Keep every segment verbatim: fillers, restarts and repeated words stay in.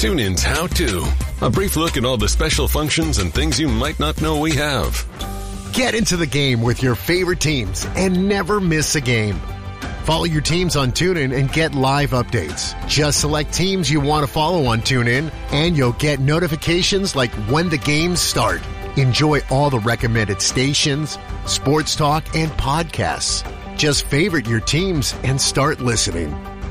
TuneIn's How To. A brief look at all the special functions and things you might not know we have. Get into the game with your favorite teams and never miss a game. Follow your teams on TuneIn and get live updates. Just select teams you want to follow on TuneIn, and you'll get notifications like when the games start. Enjoy all the recommended stations, sports talk, and podcasts. Just favorite your teams and start listening.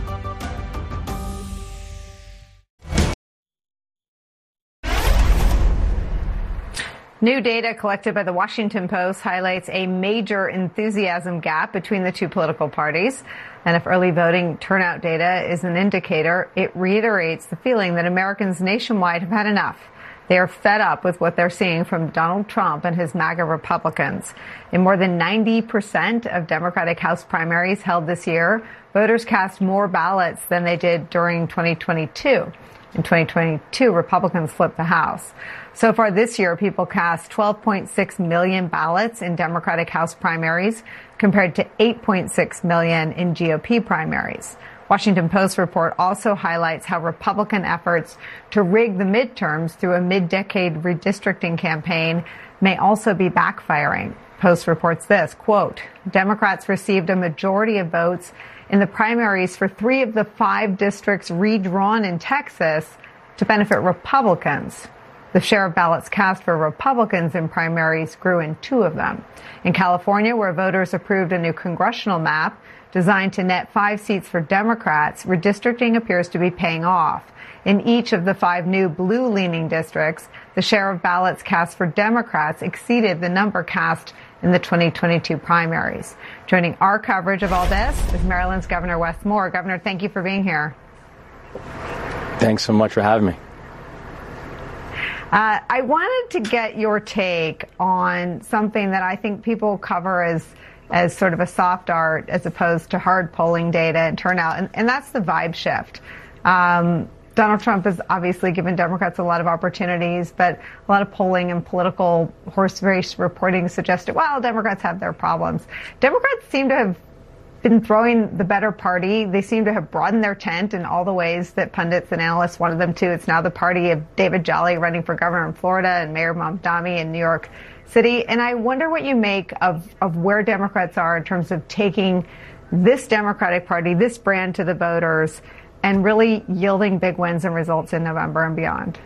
New data collected by the Washington Post highlights a major enthusiasm gap between the two political parties. And if early voting turnout data is an indicator, it reiterates the feeling that Americans nationwide have had enough. They are fed up with what they're seeing from Donald Trump and his MAGA Republicans. In more than ninety percent of Democratic House primaries held this year, voters cast more ballots than they did during twenty twenty-two. In twenty twenty-two, Republicans flipped the House. So far this year, people cast twelve point six million ballots in Democratic House primaries compared to eight point six million in G O P primaries. Washington Post report also highlights how Republican efforts to rig the midterms through a mid-decade redistricting campaign may also be backfiring. Post reports this, quote, Democrats received a majority of votes in the primaries for three of the five districts redrawn in Texas to benefit Republicans. The share of ballots cast for Republicans in primaries grew in two of them. In California, where voters approved a new congressional map designed to net five seats for Democrats, redistricting appears to be paying off. In each of the five new blue-leaning districts, the share of ballots cast for Democrats exceeded the number cast in the twenty twenty-two primaries. Joining our coverage of all this is Maryland's Governor Wes Moore. Governor, thank you for being here. Thanks so much for having me. Uh, I wanted to get your take on something that I think people cover as as sort of a soft art as opposed to hard polling data and turnout, and, and that's the vibe shift. Um, Donald Trump has obviously given Democrats a lot of opportunities, but a lot of polling and political horse race reporting suggested, well, Democrats have their problems. Democrats seem to have been throwing the better party. They seem to have broadened their tent in all the ways that pundits and analysts wanted them to. It's now the party of David Jolly running for governor in Florida and Mayor Mamdani in New York City. And I wonder what you make of, of where Democrats are in terms of taking this Democratic Party, this brand to the voters, and really yielding big wins and results in November and beyond.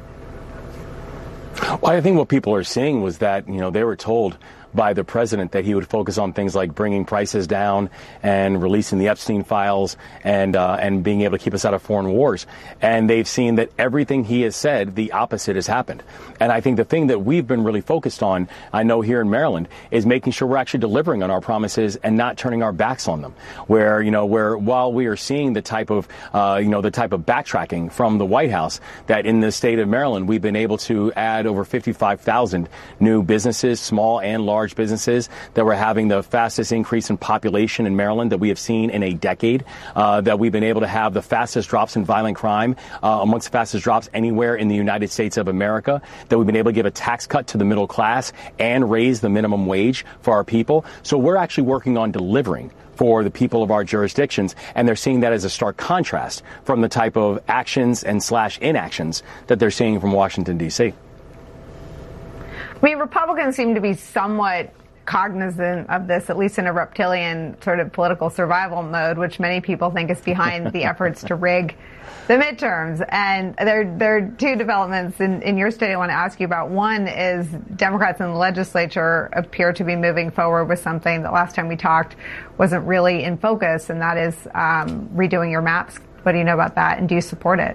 Well, I think what people are seeing was that, you know, they were told by the president that he would focus on things like bringing prices down and releasing the Epstein files and uh, and being able to keep us out of foreign wars. And they've seen that everything he has said, the opposite has happened. And I think the thing that we've been really focused on, I know here in Maryland, is making sure we're actually delivering on our promises and not turning our backs on them. Where, you know, where while we are seeing the type of, uh, you know, the type of backtracking from the White House, that in the state of Maryland, we've been able to add over fifty-five thousand new businesses, small and large businesses, that we're having the fastest increase in population in Maryland that we have seen in a decade, uh, that we've been able to have the fastest drops in violent crime, uh, amongst the fastest drops anywhere in the United States of America, that we've been able to give a tax cut to the middle class and raise the minimum wage for our people. So we're actually working on delivering for the people of our jurisdictions, and they're seeing that as a stark contrast from the type of actions and slash inactions that they're seeing from Washington, D C. I mean, Republicans seem to be somewhat cognizant of this, at least in a reptilian sort of political survival mode, which many people think is behind the efforts to rig the midterms. And there, there are two developments in, in your state I want to ask you about. One is Democrats in the legislature appear to be moving forward with something that last time we talked wasn't really in focus, and that is um, redoing your maps. What do you know about that, and do you support it?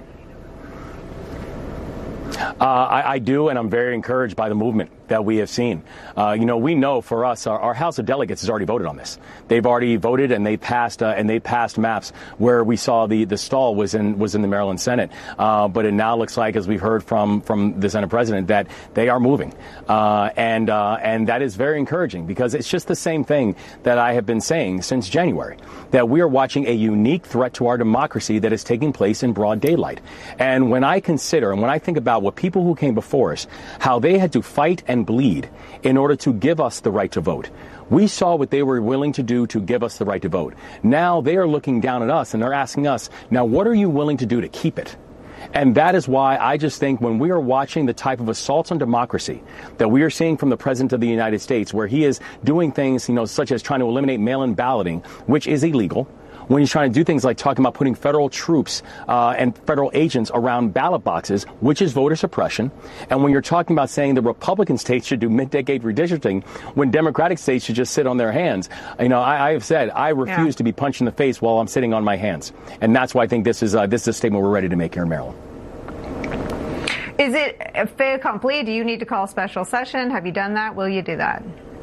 Uh, I, I do, and I'm very encouraged by the movement that we have seen. Uh, you know, we know for us, our, our House of Delegates has already voted on this. They've already voted, and they passed, uh, and they passed maps where we saw the the stall was in was in the Maryland Senate. Uh, but it now looks like, as we've heard from from the Senate President, that they are moving, uh, and uh, and that is very encouraging, because it's just the same thing that I have been saying since January, that we are watching a unique threat to our democracy that is taking place in broad daylight. And when I consider and when I think about what people who came before us, how they had to fight and bleed in order to give us the right to vote. We saw what they were willing to do to give us the right to vote. Now they are looking down at us and they're asking us, now what are you willing to do to keep it? And that is why I just think when we are watching the type of assaults on democracy that we are seeing from the President of the United States, where he is doing things, you know, such as trying to eliminate mail-in balloting, which is illegal, when he's trying to do things like talking about putting federal troops uh, and federal agents around ballot boxes, which is voter suppression, and when you're talking about saying the Republican states should do mid-decade redistricting when Democratic states should just sit on their hands, you know, I, I have said I refuse yeah. to be punched in the face while I'm sitting on my hands, and that's why I think this is uh, this is a statement we're ready to make here in Maryland. Is it a fait accompli? Do you need to call a special session? Have you done that? Will you do that?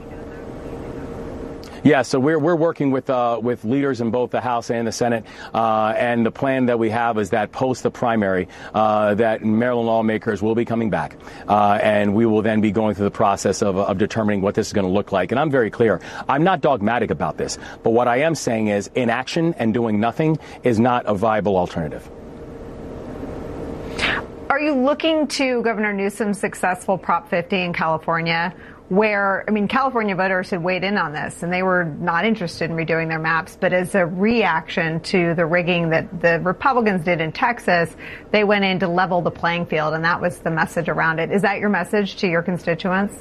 Yeah, so we're we're working with uh, with leaders in both the House and the Senate, uh, and the plan that we have is that post the primary, uh, that Maryland lawmakers will be coming back, uh, and we will then be going through the process of, of determining what this is going to look like. And I'm very clear, I'm not dogmatic about this, but what I am saying is inaction and doing nothing is not a viable alternative. Are you looking to Governor Newsom's successful Prop fifty in California, where, I mean, California voters had weighed in on this and they were not interested in redoing their maps, but as a reaction to the rigging that the Republicans did in Texas, they went in to level the playing field, and that was the message around it. Is that your message to your constituents?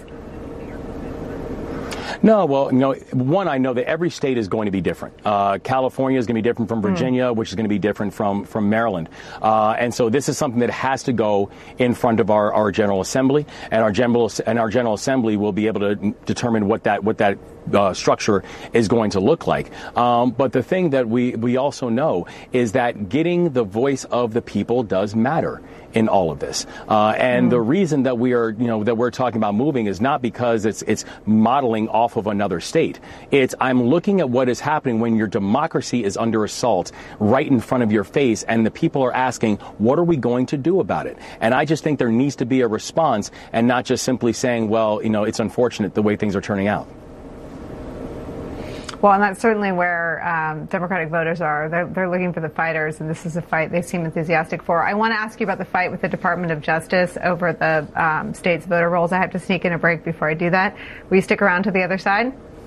No, well, you know, one, I know that every state is going to be different. Uh, California is going to be different from Virginia, mm. which is going to be different from, from Maryland. Uh, and so this is something that has to go in front of our, our General Assembly, and our General and our General Assembly will be able to determine what that what that uh, structure is going to look like. Um, but the thing that we, we also know is that getting the voice of the people does matter in all of this. Uh, and mm. the reason that we are, you know, that we're talking about moving is not because it's it's modeling off of another state. It's I'm looking at what is happening when your democracy is under assault right in front of your face, and the people are asking, what are we going to do about it? And I just think there needs to be a response, and not just simply saying, well, you know, it's unfortunate the way things are turning out. Well, and that's certainly where um, Democratic voters are. They're, they're looking for the fighters, and this is a fight they seem enthusiastic for. I want to ask you about the fight with the Department of Justice over the um, state's voter rolls. I have to sneak in a break before I do that. Will you stick around to the other side?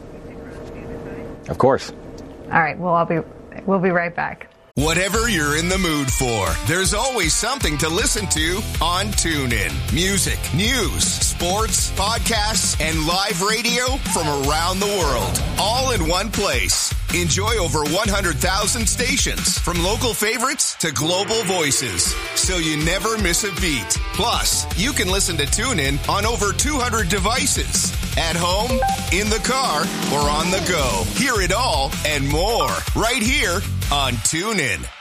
Of course. All right. Well, I'll be. We'll be right back. Whatever you're in the mood for, there's always something to listen to on TuneIn. Music, news, sports, podcasts, and live radio from around the world, all in one place. Enjoy over one hundred thousand stations, from local favorites to global voices, so you never miss a beat. Plus, you can listen to TuneIn on over two hundred devices. At home, in the car, or on the go. Hear it all and more right here on TuneIn.